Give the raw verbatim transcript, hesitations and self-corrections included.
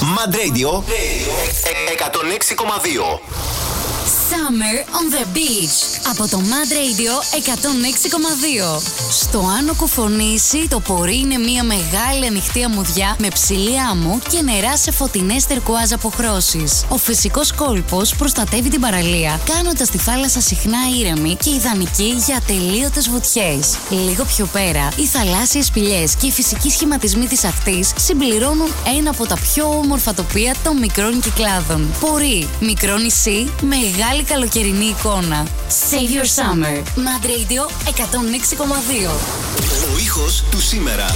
Mad Radio εκατόν έξι κόμμα δύο. Summer on the Beach από το Mad Radio εκατόν έξι κόμμα δύο. Στο Άνω Κουφονήσι το πορεί είναι μια μεγάλη ανοιχτή αμμουδιά με ψηλή άμμο και νερά σε φωτεινές τερκουάζ αποχρώσεις. Ο φυσικός κόλπος προστατεύει την παραλία, κάνοντας τη θάλασσα συχνά ήρεμη και ιδανική για ατελείωτες βουτιές. Λίγο πιο πέρα, οι θαλάσσιες σπηλιές και οι φυσικοί σχηματισμοί της ακτής συμπληρώνουν ένα από τα πιο όμορφα τοπία των μικρών Κυκλάδων. Πορεί, μικρό νησί, μεγάλη καλοκαιρινή εικόνα. Save your summer. Mad Radio εκατόν έξι κόμμα δύο. Ο ήχος του σήμερα.